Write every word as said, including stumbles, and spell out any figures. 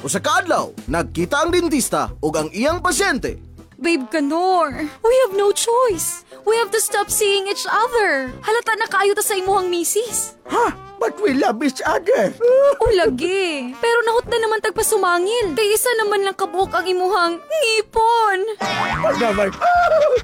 Usa ka adlaw, nagkita ang dentista ug ang iyang pasyente. Babe Kanor, we have no choice. We have to stop seeing each other. Halata na kaayo ta sa imuhang misis. Ha? But we love each other. O lagi. Pero nahot na naman tagpasumangil. Kay isa naman lang kabuok ang imuhang ngipon. Pag naman,